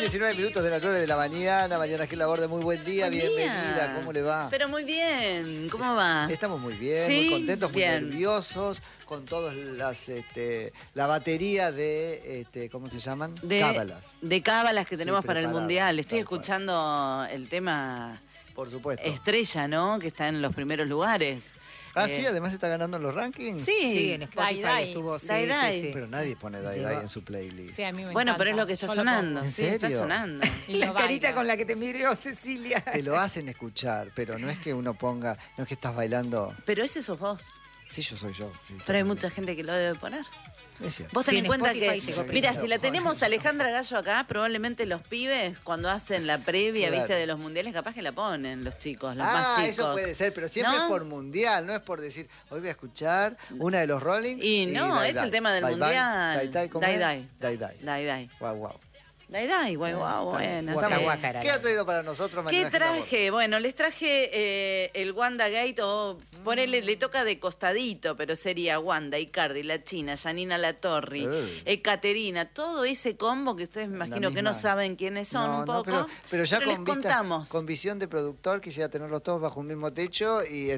19 minutos de las 9 de la mañana. Mariana Gil Laborde, muy buen día, Buen bienvenida. día. ¿Cómo le va? Pero muy bien, ¿cómo va? Estamos muy bien, ¿Sí? muy contentos, muy Bien. nerviosos, con todas las, la batería de, ¿cómo se llaman? Cábalas. De cábalas que Sí, tenemos para el preparadas, Mundial. Estoy tal cual. escuchando el tema Por supuesto. Estrella, ¿no? Que está en los primeros lugares. Sí, además está ganando en los rankings. Sí, en Spotify Dai. estuvo, sí, Dai Dai. sí, sí. Pero nadie pone Dai Llegó. Dai en su playlist. Sí, a mí me Bueno, encanta. pero es lo que está Yo sonando. ¿En Sí, está serio? sonando. Y La lo carita bailo. con la que te miró Cecilia. Te lo hacen escuchar, pero no es que uno ponga, no es que estás bailando. Pero ese sos vos. Sí, yo soy yo. Sí, Pero hay totalmente. mucha gente que lo debe poner. Es cierto. Vos ten Sí, en en cuenta Spotify que, llegó mira, primero. si la tenemos a Alejandra Gallo acá, probablemente los pibes, cuando hacen la previa, Claro. viste, de los mundiales, capaz que la ponen los chicos, los más chicos. Eso puede ser, pero siempre ¿No? es por mundial, no es por decir, hoy voy a escuchar una de los Rollings. Y no, Dai es Dai. el tema del Bye, bye. mundial. Dai Dai, ¿cómo Dai es? Dai. Dai Dai. Dai Dai. Guau, guau. Dai Dai, guay, guau, buena. Guaca, sí. guaca, era ¿Qué ha traído para nosotros, ¿Qué Mariana Gil Laborde? traje? Bueno, les traje el Wanda Gate, o ponele, le toca de costadito, pero sería Wanda, Icardi, La China, Janina Latorri, Caterina, todo ese combo que ustedes me imagino que no misma. saben quiénes son un poco. pero ya les con vista, contamos. con visión de productor, quisiera tenerlos todos bajo un mismo techo y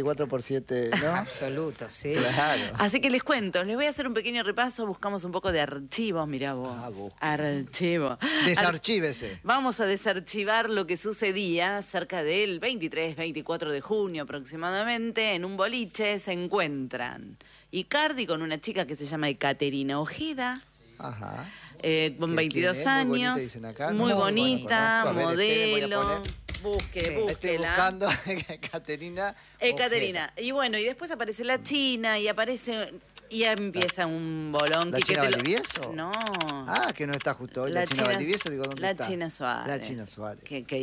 24/7, ¿no? Absoluto, sí. Claro. Así que les cuento, les voy a hacer un pequeño repaso, buscamos un poco de archivos, mirá vos. Busca. Archivo. Desarchívese. Vamos a desarchivar lo que sucedía cerca del 23-24 de junio aproximadamente. En un boliche se encuentran Icardi con una chica que se llama Caterina Ojeda, Ajá. con ¿Quién 22 es? Muy bonita, años, dicen acá. muy No, bonita, bueno, a ver, esperen, voy a modelo. poner. Busque, Sí. Estoy búsquela. buscando Caterina. Caterina. Y bueno, y después aparece la China y aparece... Y ya empieza un bolón. ¿La China Valdivieso? No. Ah, que no está justo hoy. La China Valdivieso, digo, ¿dónde la está? China Suárez. La China Suárez.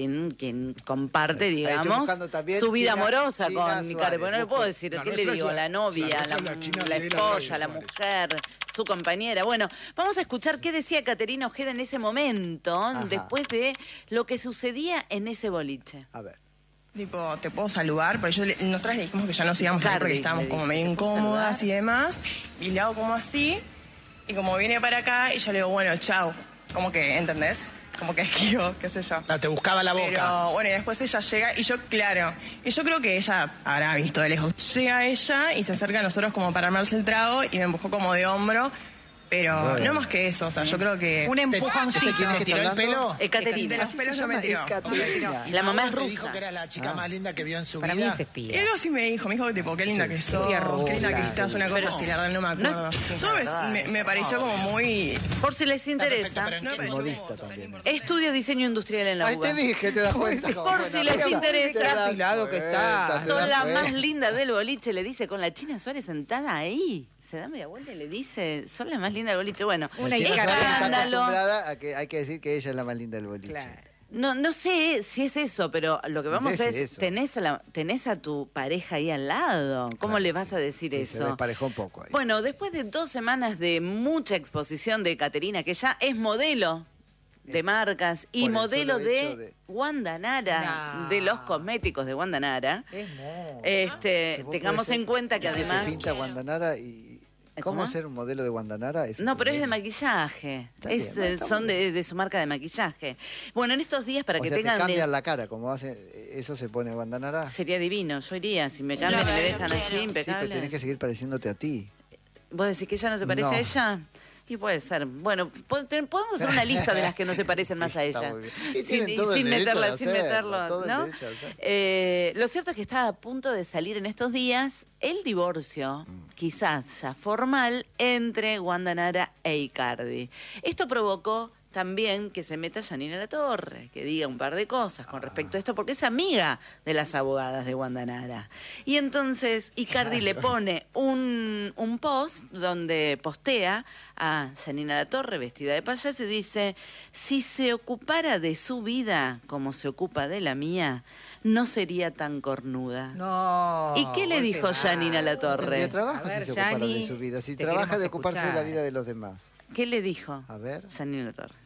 Quien comparte, Ahí estoy digamos, buscando también su vida China- amorosa China con Suárez. Icardi. Bueno, no le puedo Busque. decir, La ¿qué le nuestra digo? es La novia, la la, nuestra es la China la de la esposa, la Suárez. mujer, su compañera. Bueno, vamos a escuchar qué decía Caterina Ojeda en ese momento, después de lo que sucedía en ese boliche. A ver. Tipo, te puedo saludar, porque nosotras le dijimos que ya nos íbamos a ir Cardi, porque estábamos le como dice, medio ¿te puedo incómodas saludar? y demás. Y le hago como así, y como viene para acá, y yo le digo, bueno, chao. Como que, ¿entendés? Como que esquivo, qué sé yo. Te buscaba la boca. Pero bueno, y después ella llega, y yo, claro, y yo creo que ella habrá visto de lejos. Llega ella y se acerca a nosotros como para armarse el trago y me empujó como de hombro. Pero Bueno. no más que eso, o sea, yo creo que... Un empujoncito. ¿Quién es que ¿Te tiró el está hablando? pelo? Caterina. De los pelos yo me tiró. Caterina. La mamá es ¿Te rusa. dijo que era la chica más linda que vio en su Para mí vida? es Y espía. algo así me dijo tipo, qué linda que sos, Media qué linda que rusa. estás, una cosa Pero- así, la verdad no me acuerdo. Todo me pareció como muy... Por si les Perfecto, interesa, pero ¿en No qué me Y pareció modista como- también. estudio diseño industrial en la Ahí UBA. te dije, te das cuenta. Por si les interesa. Te das afilado que está. cuenta, te Son das la cuenta. más linda del boliche, le dice, con la China Suárez sentada ahí. Se da media vuelta y le dice, son la más linda del boliche. Bueno, La Una China hija Suárez está escándalo. acostumbrada a que hay que decir que ella es la más linda del boliche. Claro. No sé si es eso, pero lo que vamos No sé es, si es eso. tenés a tu pareja ahí al lado. ¿Cómo Claro, le vas a decir Sí, se eso? desparejó un poco ahí. Bueno, después de 2 semanas de mucha exposición de Caterina, que ya es modelo de marcas y por el modelo solo hecho de de- Wanda Nara, No. de los cosméticos de Wanda Nara, Es moda. Que vos tengamos podés en cuenta que ser- además... Te pinta Guandanara y... ¿Cómo ¿Cómo? ser un modelo de Guandanara? No, pero es de maquillaje. Está bien, no, está Son muy de su marca de maquillaje. Bueno, en estos días, para O que sea, te tengan... cambian la cara, como hace... ¿Eso se pone Guandanara? Sería divino, yo iría. Si me cambian y me dejan así, Sí, pero impecable. tenés que seguir pareciéndote a ti. ¿Vos decís que ella no se parece No. a ella? Y puede ser. Bueno, podemos hacer una lista de las que no se parecen más a Sí, está ella. muy bien. Y tienen todo el sin derecho meterla, de sin hacerlo, meterlo, todo el ¿no? derecho de hacerlo. Lo cierto es que está a punto de salir en estos días el divorcio, quizás ya formal, entre Wanda Nara e Icardi. Esto provocó también que se meta Janina Latorre, que diga un par de cosas con respecto a esto, porque es amiga de las abogadas de Wanda Nara. Y entonces Icardi le pone un post donde postea a Janina Latorre vestida de payaso y dice, si se ocupara de su vida como se ocupa de la mía, no sería tan cornuda. No. ¿Y qué le golpe dijo bajo. Janina Latorre? Tendría trabajo A ver, si se ocupara Yani, de su vida. Si te trabaja queremos de ocuparse de la escuchar. vida de los demás. ¿Qué le dijo A ver. Janina Latorre?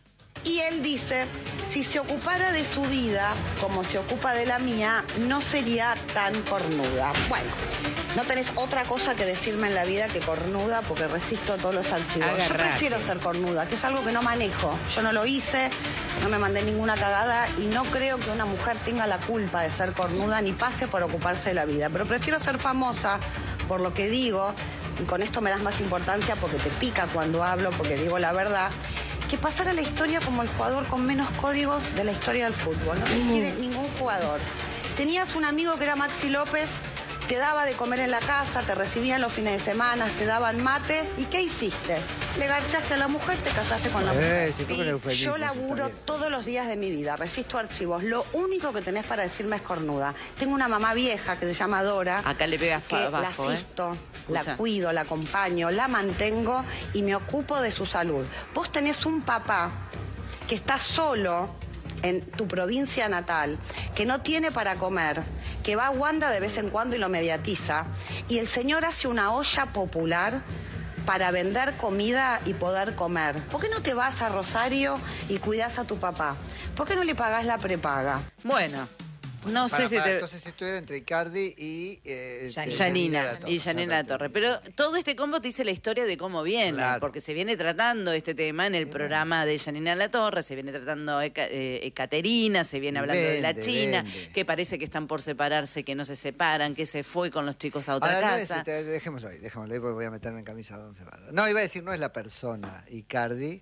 Y él dice, si se ocupara de su vida como se ocupa de la mía, no sería tan cornuda. Bueno, no tenés otra cosa que decirme en la vida que cornuda, porque resisto todos los archivos. Agarrate. Yo prefiero ser cornuda, que es algo que no manejo. Yo no lo hice, no me mandé ninguna cagada y no creo que una mujer tenga la culpa de ser cornuda ni pase por ocuparse de la vida. Pero prefiero ser famosa por lo que digo, y con esto me das más importancia porque te pica cuando hablo, porque digo la verdad, que pasar a la historia como el jugador con menos códigos de la historia del fútbol. No te quiere ningún jugador. Tenías un amigo que era Maxi López, te daba de comer en la casa, te recibían los fines de semana, te daban mate. ¿Y qué hiciste? Le garchaste a la mujer, te casaste con la mujer. Sí, porque el eufemismo, Yo laburo está bien. todos los días de mi vida, resisto archivos. Lo único que tenés para decirme es cornuda. Tengo una mamá vieja que se llama Dora. Acá le pega que la bajo, asisto, la Escucha. cuido, la acompaño, la mantengo y me ocupo de su salud. Vos tenés un papá que está solo en tu provincia natal, que no tiene para comer, que va a Wanda de vez en cuando y lo mediatiza, y el señor hace una olla popular para vender comida y poder comer. ¿Por qué no te vas a Rosario y cuidás a tu papá? ¿Por qué no le pagás la prepaga? Bueno, no sé si te... Entonces esto era entre Icardi y Janina y Janina La Torre. Pero todo este combo te dice la historia de cómo viene, Claro. porque se viene tratando este tema en el programa de Janina La Torre, se viene tratando Caterina, se viene hablando de la Vende, China, vende. que parece que están por separarse, que no se separan, que se fue con los chicos a otra Ahora, no es, casa. dejémoslo ahí, porque voy a meterme en camisa de once varas. No, iba a decir, no es la persona Icardi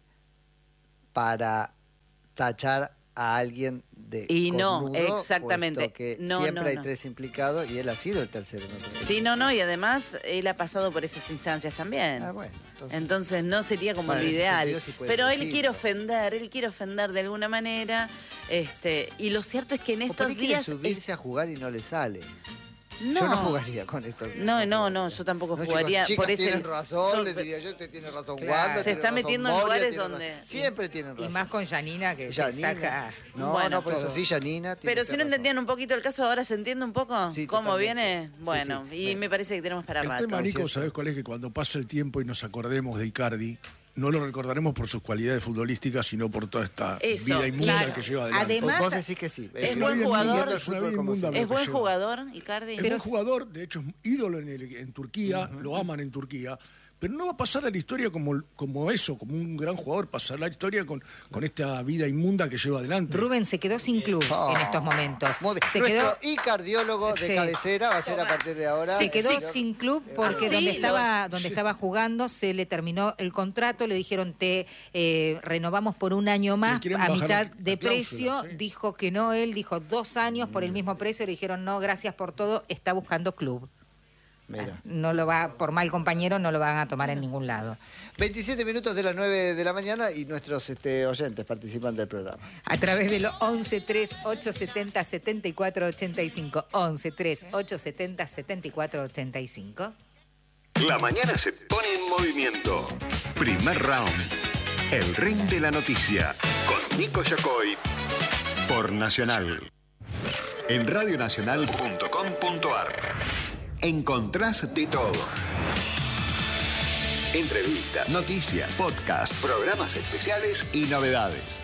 para tachar a alguien de Y no, cornudo, exactamente. puesto que No, siempre no, hay no. 3 implicados y él ha sido el tercero. Sí, no, y además él ha pasado por esas instancias también. Ah, bueno, Entonces no sería como Bueno, lo en ese ideal. sentido sí puede Pero él decirlo. quiere ofender de alguna manera. Y lo cierto es que en ¿Por estos qué quiere días. subirse a jugar y no le sale? No. Yo no jugaría con esto. No, yo tampoco No, jugaría chicos, por ese. tienen razón, yo- les diría yo, usted tiene razón, Claro. Wanda, Se tiene está razón, metiendo en Moria, lugares tiene donde- razón. Siempre tienen razón. Y más con Janina, que te Janina. saca... No, Bueno, por eso todo. sí, Janina. tiene Pero usted si no razón. entendían un poquito el caso, ahora se entiende un poco Sí, cómo totalmente. viene. Sí, Bueno, sí. y Bueno. me parece que tenemos para El rato. tema, Nico, cierto. ¿sabes cuál es? Que cuando pase el tiempo y nos acordemos de Icardi, no lo recordaremos por sus cualidades futbolísticas, sino por toda esta Eso, vida inmunda claro. que lleva adelante. Además, Vos decís que sí. Es una buen vida jugador. inmunda, el es una fútbol vida como inmunda si- lo ¿Es que buen lleva. jugador, Icardi? Es buen jugador, de hecho es ídolo en Turquía, lo aman en Turquía, pero no va a pasar a la historia como un gran jugador, pasará a la historia con esta vida inmunda que lleva adelante. Rubén se quedó sin club Oh. en estos momentos. Muy bien. Se Nuestro quedó, icardiólogo de Sí. cabecera va a ser a partir de ahora. se quedó el señor- sin club porque Sí, donde estaba jugando se le terminó el contrato, le dijeron te renovamos por un año más Le quieren a bajar mitad la de cláusula, precio, sí. dijo que no, él dijo 2 años por el mismo precio, le dijeron no, gracias por todo, está buscando club. Mira. No lo va, por mal compañero, no lo van a tomar en ningún lado. 27 minutos de las 9 de la mañana y nuestros oyentes participan del programa. A través de los 11 3 870 74 85. 11 3 870 74 85. La mañana se pone en movimiento. Primer round. El ring de la noticia. Con Nico Yacoy. Por Nacional. En radionacional.com.ar. Encontrás de todo. Entrevistas, noticias, podcasts, programas especiales y novedades.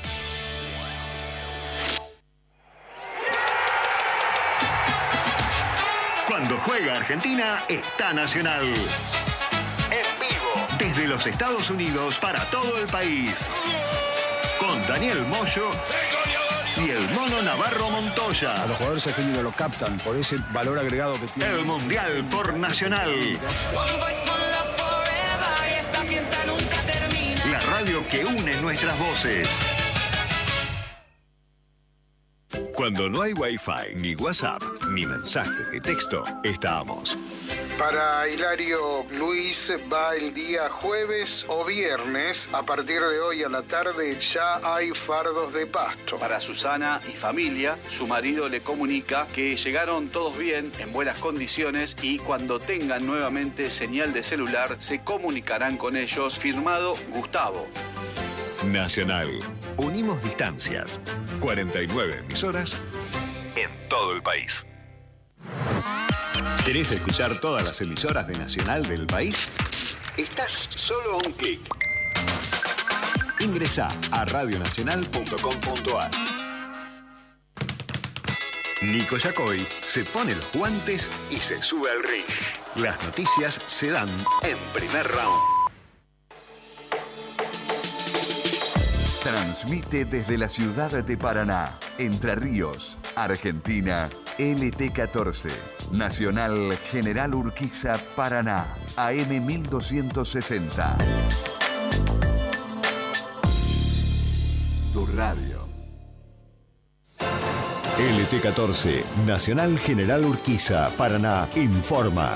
Cuando juega Argentina, está Nacional. En vivo, desde los Estados Unidos para todo el país. Con Daniel Moyo y el Mono Navarro Montoya. A los jugadores argentinos lo captan por ese valor agregado que tiene. El Mundial por Nacional. La radio que une nuestras voces. Cuando no hay Wi-Fi, ni WhatsApp, ni mensajes de texto, estamos. Para Hilario Luis va el día jueves o viernes. A partir de hoy a la tarde ya hay fardos de pasto. Para Susana y familia, su marido le comunica que llegaron todos bien, en buenas condiciones, y cuando tengan nuevamente señal de celular se comunicarán con ellos. Firmado Gustavo. Nacional. Unimos distancias. 49 emisoras en todo el país. ¿Querés escuchar todas las emisoras de Nacional del país? Estás solo a un clic. Ingresá a radionacional.com.ar. Nico Yacoy se pone los guantes y se sube al ring. Las noticias se dan en primer round. Transmite desde la ciudad de Paraná, Entre Ríos, Argentina, LT14, Nacional General Urquiza, Paraná, AM 1260. Tu radio. LT14, Nacional General Urquiza, Paraná, informa.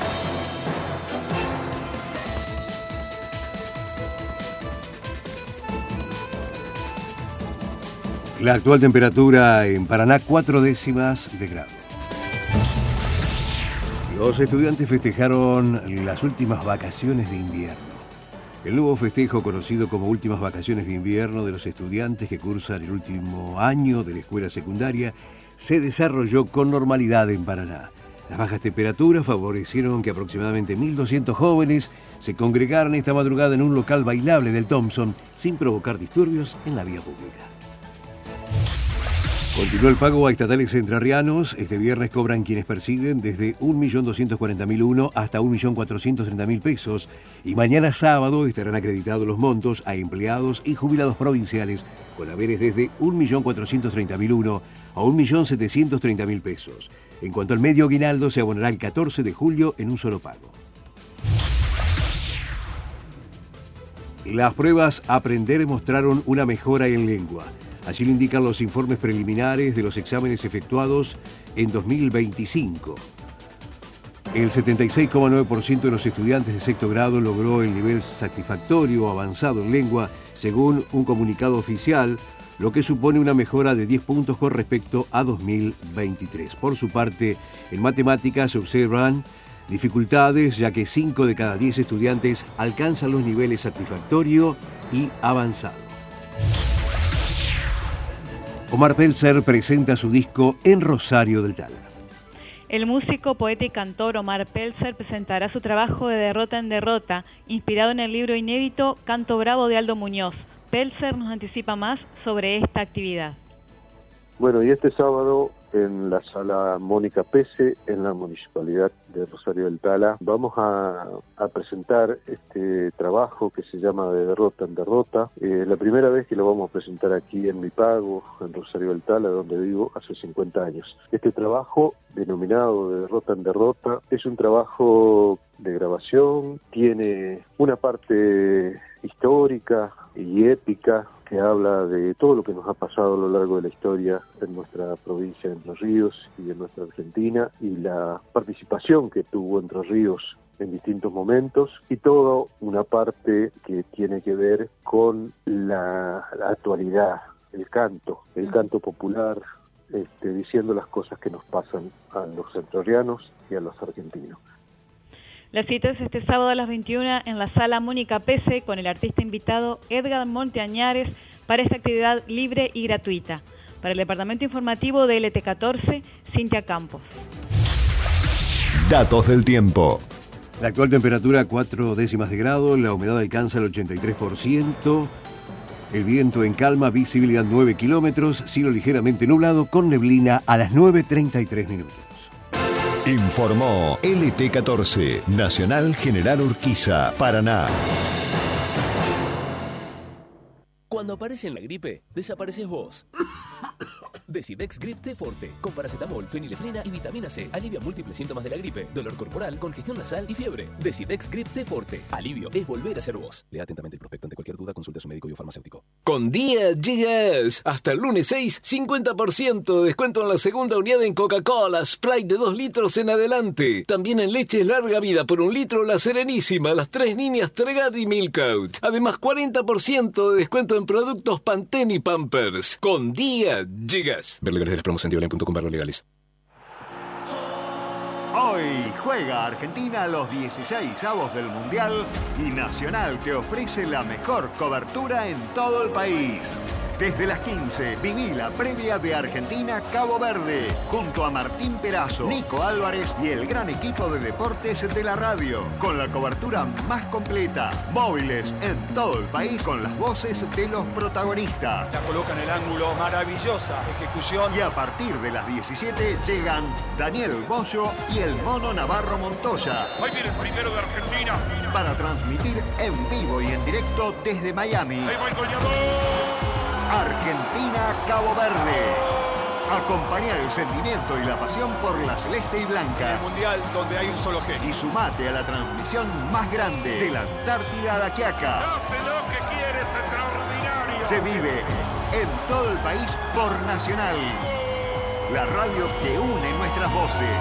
La actual temperatura en Paraná, 4 décimas de grado. Los estudiantes festejaron las últimas vacaciones de invierno. El nuevo festejo, conocido como Últimas Vacaciones de Invierno de los estudiantes que cursan el último año de la escuela secundaria, se desarrolló con normalidad en Paraná. Las bajas temperaturas favorecieron que aproximadamente 1.200 jóvenes se congregaran esta madrugada en un local bailable del Thompson sin provocar disturbios en la vía pública. Continuó el pago a estatales entrerrianos. Este viernes cobran quienes persiguen desde 1.240.001 hasta 1.430.000 pesos. Y mañana sábado estarán acreditados los montos a empleados y jubilados provinciales con haberes desde 1.430.001 a 1.730.000 pesos. En cuanto al medio aguinaldo, se abonará el 14 de julio en un solo pago. Las pruebas Aprender mostraron una mejora en lengua. Así lo indican los informes preliminares de los exámenes efectuados en 2025. El 76,9% de los estudiantes de sexto grado logró el nivel satisfactorio o avanzado en lengua, según un comunicado oficial, lo que supone una mejora de 10 puntos con respecto a 2023. Por su parte, en matemáticas se observan dificultades, ya que 5 de cada 10 estudiantes alcanzan los niveles satisfactorio y avanzado. Omar Peltzer presenta su disco en Rosario del Tala. El músico, poeta y cantor Omar Peltzer presentará su trabajo de derrota en derrota, inspirado en el libro inédito Canto Bravo de Aldo Muñoz. Peltzer nos anticipa más sobre esta actividad. Bueno, y este sábado en la sala Mónica Pese, en la Municipalidad de Rosario del Tala, vamos a presentar este trabajo que se llama De Derrota en Derrota. La primera vez que lo vamos a presentar aquí en Mi Pago, en Rosario del Tala, donde vivo, hace 50 años. Este trabajo, denominado De Derrota en Derrota, es un trabajo de grabación, tiene una parte histórica y épica, que habla de todo lo que nos ha pasado a lo largo de la historia en nuestra provincia de Entre Ríos y en nuestra Argentina, y la participación que tuvo Entre Ríos en distintos momentos, y toda una parte que tiene que ver con la actualidad, el canto popular, diciendo las cosas que nos pasan a los entrerrianos y a los argentinos. La cita es este sábado a las 21 en la sala Mónica Pese con el artista invitado Edgar Monteañares para esta actividad libre y gratuita. Para el departamento informativo de LT14, Cintia Campos. Datos del tiempo. La actual temperatura 4 décimas de grado, la humedad alcanza el 83%, el viento en calma, visibilidad 9 kilómetros, cielo ligeramente nublado con neblina a las 9:33 minutos. Informó LT14, Nacional General Urquiza, Paraná. Cuando aparece en la gripe, desapareces vos. Decidex Grip T Forte, con paracetamol, fenilefrina y vitamina C. Alivia múltiples síntomas de la gripe, dolor corporal, congestión nasal y fiebre. Decidex Grip T Forte. Alivio es volver a ser vos. Lea atentamente el prospecto. Ante cualquier duda, consulte a su médico y o farmacéutico. Con día llegas. Hasta el lunes 6, 50% de descuento en la segunda unidad en Coca-Cola, Sprite de 2 litros en adelante. También en leches larga vida por 1 litro La Serenísima, las 3 líneas Tregat y Milkout. Además, 40% de descuento en productos Pantene y Pampers. Con día llegas. Ver legales de las promos en diolén.com/legales. Hoy juega Argentina los 16avos del Mundial y Nacional te ofrece la mejor cobertura en todo el país. Desde las 15, viví la previa de Argentina-Cabo Verde, junto a Martín Perazo, Nico Álvarez y el gran equipo de deportes de la radio, con la cobertura más completa, móviles en todo el país, con las voces de los protagonistas. La coloca en el ángulo, maravillosa ejecución. Y a partir de las 17 llegan Daniel Bollo y el Mono Navarro Montoya. Ahí viene el primero de Argentina. Para transmitir en vivo y en directo desde Miami. Ahí va el goleador. Argentina-Cabo Verde. Acompañar el sentimiento y la pasión por la celeste y blanca. En el mundial donde hay un solo genio. Y sumate a la transmisión más grande de la Antártida a la Quiaca. Hace lo que quiere, es extraordinario. Se vive en todo el país por Nacional. La radio que une nuestras voces.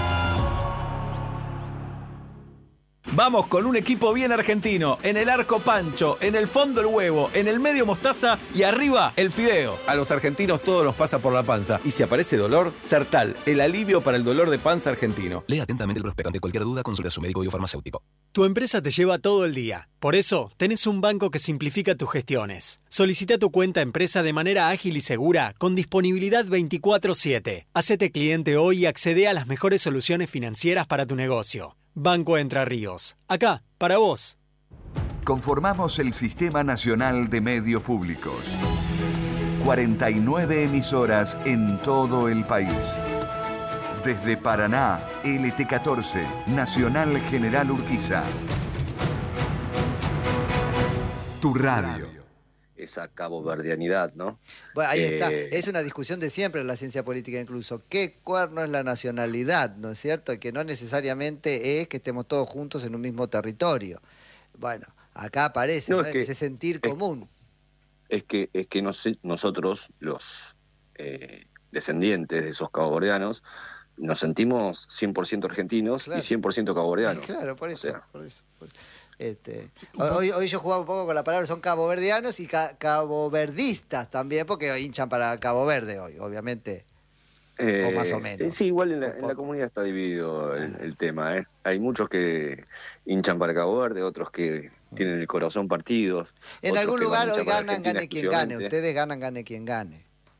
Vamos con un equipo bien argentino. En el arco Pancho, en el fondo el huevo, en el medio mostaza y arriba el fideo. A los argentinos todo nos pasa por la panza. Y si aparece dolor, Sertal, el alivio para el dolor de panza argentino. Lea atentamente el prospecto. Ante cualquier duda, consulta a su médico y o farmacéutico. Tu empresa te lleva todo el día. Por eso, tenés un banco que simplifica tus gestiones. Solicita tu cuenta empresa de manera ágil y segura, con disponibilidad 24/7. Hacete cliente hoy y accede a las mejores soluciones financieras para tu negocio. Banco Entre Ríos. Acá, para vos. Conformamos el Sistema Nacional de Medios Públicos. 49 emisoras en todo el país. Desde Paraná, LT14, Nacional General Urquiza. Tu radio. Esa caboverdianidad, ¿no? Bueno, ahí está. Es una discusión de siempre en la ciencia política incluso. ¿Qué cuerno es la nacionalidad? ¿No es cierto? Que no necesariamente es que estemos todos juntos en un mismo territorio. Bueno, acá aparece ese sentir común. Es que nosotros, los descendientes de esos caboverdianos, nos sentimos 100% argentinos, claro, y 100% caboverdianos. Claro, por eso. Hoy yo jugaba un poco con la palabra, son caboverdianos y caboverdistas también, porque hinchan para Cabo Verde hoy, obviamente, o más o menos. Sí, igual en la comunidad está dividido el tema. Hay muchos que hinchan para Cabo Verde, otros que tienen el corazón partidos. En algún lugar hoy ganan, gane quien gane. Ustedes ganan, gane quien gane.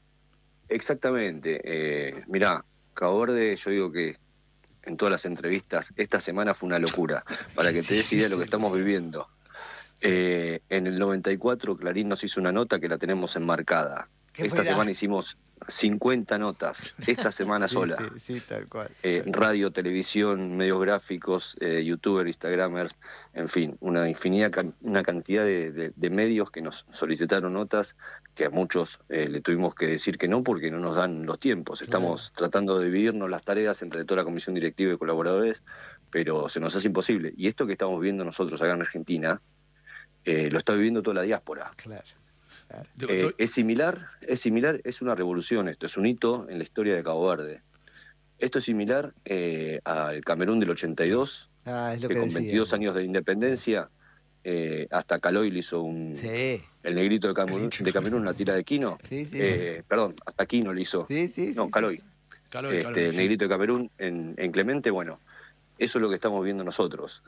Exactamente. Mirá, Cabo Verde, yo digo que en todas las entrevistas, esta semana fue una locura, para que te des idea de lo que estamos viviendo. En el 94, Clarín nos hizo una nota que la tenemos enmarcada. Esta semana hicimos 50 notas, esta semana sola. Sí, tal cual. Radio, televisión, medios gráficos, youtubers, instagramers, en fin, una cantidad de medios que nos solicitaron notas, que a muchos le tuvimos que decir que no porque no nos dan los tiempos. Estamos tratando de dividirnos las tareas entre toda la comisión directiva y colaboradores, pero se nos hace imposible. Y esto que estamos viendo nosotros acá en Argentina, lo está viviendo toda la diáspora. Claro. Es similar, es una revolución esto, es un hito en la historia de Cabo Verde. Esto es similar al Camerún del 82, que con 22 años de independencia, hasta Caloy le hizo el negrito de Camerún, la tira de Quino. Perdón, hasta Quino le hizo. Caloy. El negrito de Camerún en Clemente, bueno, eso es lo que estamos viendo nosotros.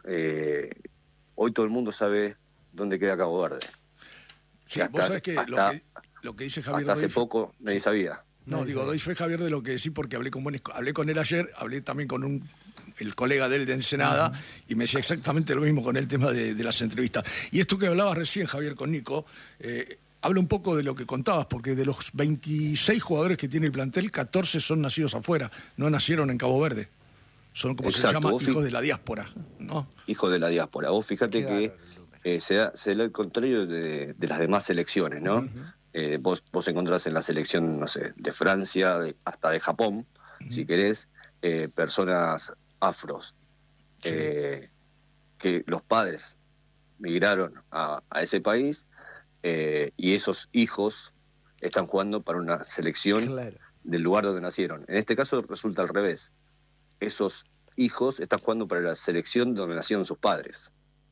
Hoy todo el mundo sabe dónde queda Cabo Verde. Sí, vos sabés que lo que dice Javier hasta hace poco nadie sabía. No, doy fe, Javier, de lo que decís, porque hablé con él ayer, hablé también con el colega de él de Ensenada, y me decía exactamente lo mismo con el tema de las entrevistas. Y esto que hablabas recién, Javier, con Nico, habla un poco de lo que contabas, porque de los 26 jugadores que tiene el plantel, 14 son nacidos afuera, no nacieron en Cabo Verde. Son, como se llama, hijos de la diáspora, ¿no? Hijos de la diáspora. Vos fíjate que se da el contrario de las demás selecciones, ¿no? Vos encontrás en la selección, no sé, de Francia, hasta de Japón, si querés, personas afros, que los padres migraron a ese país, y esos hijos están jugando para una selección del lugar donde nacieron. En este caso resulta al revés. Esos hijos están jugando para la selección donde nacieron sus padres.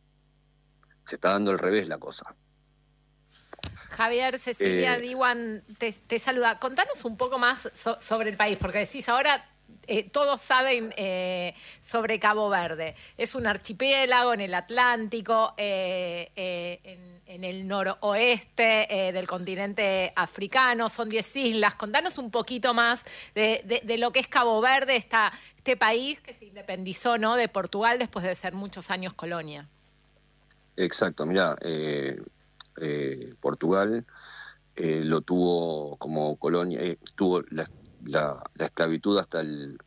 Se está dando al revés la cosa. Javier, Cecilia Diwan te saluda. Contanos un poco más sobre el país, porque decís ahora todos saben sobre Cabo Verde. Es un archipiélago en el Atlántico, en el noroeste del continente africano. Son 10 islas. Contanos un poquito más de lo que es Cabo Verde, este país que se independizó, ¿no?, de Portugal después de ser muchos años colonia. Exacto, mirá, Portugal lo tuvo como colonia, tuvo la esclavitud hasta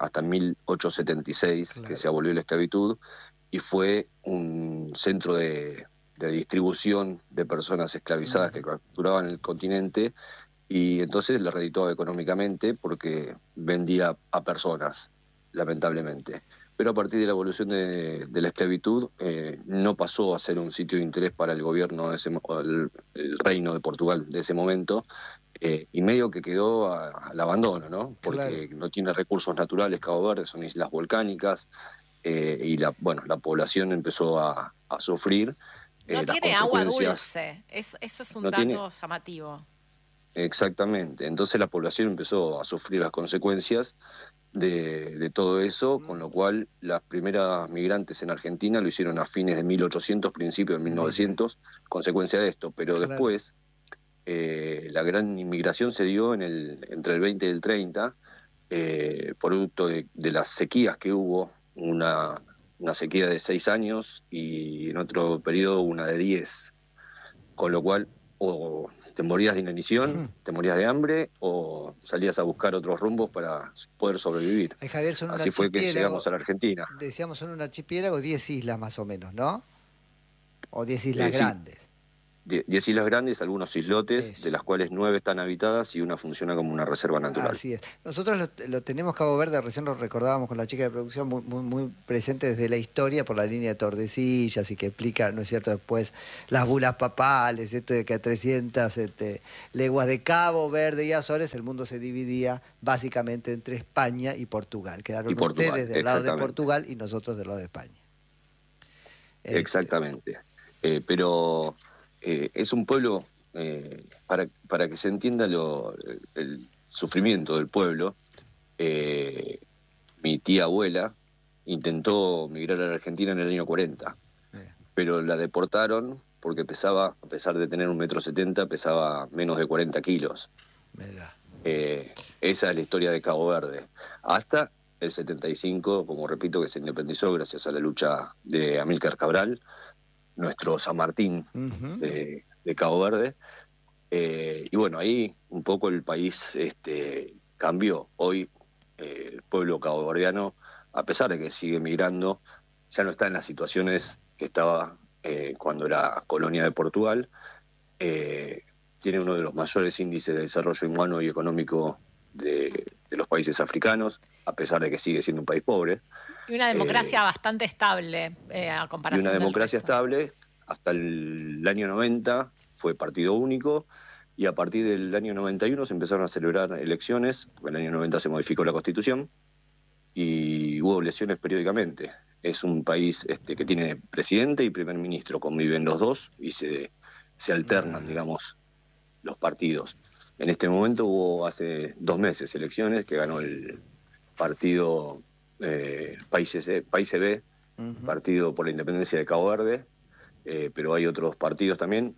1876, claro, que se abolió la esclavitud, y fue un centro de distribución de personas esclavizadas que capturaban el continente, y entonces la redituaba económicamente porque vendía a personas, lamentablemente. Pero a partir de la evolución de la esclavitud, no pasó a ser un sitio de interés para el gobierno, el reino de Portugal de ese momento, y medio que quedó al abandono, ¿no? Porque claro, no tiene recursos naturales Cabo Verde, son islas volcánicas, y la población empezó a sufrir. No tiene agua dulce, eso es un dato llamativo. Exactamente, entonces la población empezó a sufrir las consecuencias de todo eso, con lo cual las primeras migrantes en Argentina lo hicieron a fines de 1800, principios de 1900, consecuencia de esto, pero claro, después la gran inmigración se dio entre el 20 y el 30, producto de las sequías que hubo, una sequía de 6 años y en otro periodo una de 10, con lo cual o te morías de inanición, te morías de hambre, o salías a buscar otros rumbos para poder sobrevivir. Javier, así fue que llegamos a la Argentina. Decíamos, son un archipiélago, 10 islas más o menos, ¿no? O 10 islas grandes. 10 islas grandes, algunos islotes, de las cuales 9 están habitadas y una funciona como una reserva natural. Así es. Nosotros lo tenemos Cabo Verde, recién lo recordábamos con la chica de producción, muy presente desde la historia por la línea de Tordesillas, y que explica, ¿no es cierto?, después las bulas papales, esto de que a 300 leguas de Cabo Verde y Azores el mundo se dividía básicamente entre España y Portugal. Quedaron ustedes del lado de Portugal y nosotros del lado de España. Exactamente. Pero... es un pueblo, para que se entienda el sufrimiento del pueblo, mi tía abuela intentó migrar a la Argentina en el año 40, pero la deportaron porque pesaba, a pesar de tener 1,70 m, pesaba menos de 40 kilos. Esa es la historia de Cabo Verde. Hasta el 75, como repito, que se independizó gracias a la lucha de Amílcar Cabral, nuestro San Martín de Cabo Verde, y bueno, ahí un poco el país cambió. Hoy el pueblo caboverdiano, a pesar de que sigue migrando, ya no está en las situaciones que estaba cuando era colonia de Portugal. Tiene uno de los mayores índices de desarrollo humano y económico de los países africanos, a pesar de que sigue siendo un país pobre. Y una democracia bastante estable a comparación. Y una democracia estable. Hasta el año 90 fue partido único, y a partir del año 91 se empezaron a celebrar elecciones, porque en el año 90 se modificó la Constitución, y hubo elecciones periódicamente. Es un país que tiene presidente y primer ministro, conviven los dos y se alternan, digamos, los partidos. En este momento hubo hace 2 meses elecciones que ganó el partido PAICB, Partido por la Independencia de Cabo Verde, pero hay otros partidos también.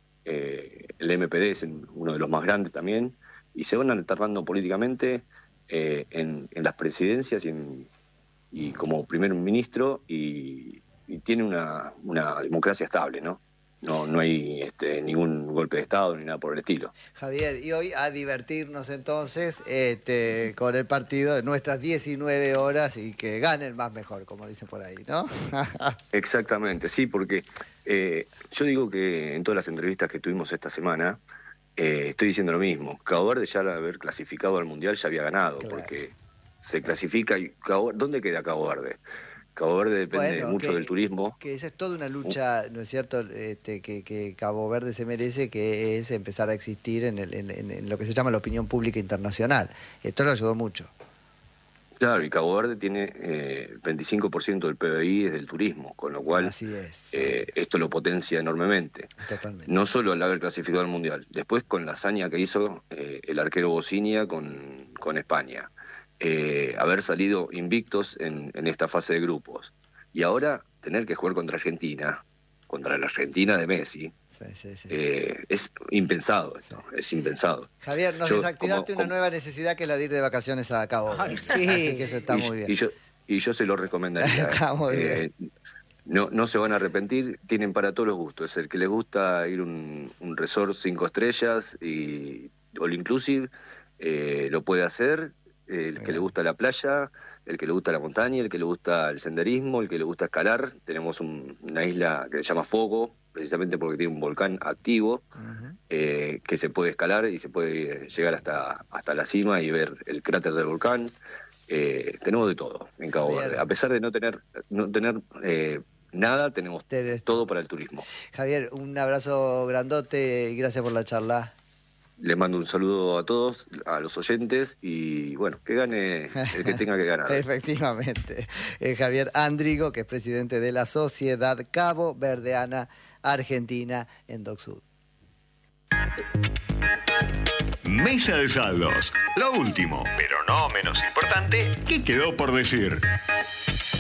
El MPD es uno de los más grandes también, y se van alternando políticamente en las presidencias y como primer ministro, y tiene una democracia estable, ¿no? No hay ningún golpe de Estado ni nada por el estilo. Javier, y hoy a divertirnos entonces con el partido de nuestras 19 horas y que gane el más mejor, como dicen por ahí, ¿no? Exactamente, sí, porque yo digo que en todas las entrevistas que tuvimos esta semana, estoy diciendo lo mismo. Cabo Verde, ya al haber clasificado al Mundial, ya había ganado, claro, porque se clasifica. Y ¿dónde queda Cabo Verde? Cabo Verde depende mucho del turismo. Que esa es toda una lucha, ¿no es cierto?, que Cabo Verde se merece, que es empezar a existir en lo que se llama la opinión pública internacional. Esto lo ayudó mucho. Claro, y Cabo Verde tiene el 25% del PBI es del turismo, con lo cual esto lo potencia enormemente. Totalmente. No solo al haber clasificado al Mundial, después con la hazaña que hizo el arquero Bocinia con España. haber salido invictos en esta fase de grupos. Y ahora tener que jugar contra Argentina, contra la Argentina de Messi, es impensado esto, es impensado. Javier, nos desactivaste una nueva necesidad, que es la de ir de vacaciones a Cabo Verde. Ay, sí. Así que eso está muy bien. Y yo se lo recomendaría. Está muy bien. No se van a arrepentir, tienen para todos los gustos. El que les gusta ir a un resort 5 estrellas y all inclusive, lo puede hacer. El que le gusta la playa, el que le gusta la montaña, el que le gusta el senderismo, el que le gusta escalar. Tenemos una isla que se llama Fogo, precisamente porque tiene un volcán activo, que se puede escalar y se puede llegar hasta la cima y ver el cráter del volcán. Tenemos de todo en Cabo Verde. A pesar de no tener nada, tenemos todo para el turismo. Javier, un abrazo grandote y gracias por la charla. Les mando un saludo a todos, a los oyentes, y bueno, que gane el que tenga que ganar. Efectivamente. Javier Ándrigo, que es presidente de la Sociedad Cabo Verdeana Argentina en Dock Sud. Mesa de saldos. Lo último, pero no menos importante, ¿qué quedó por decir?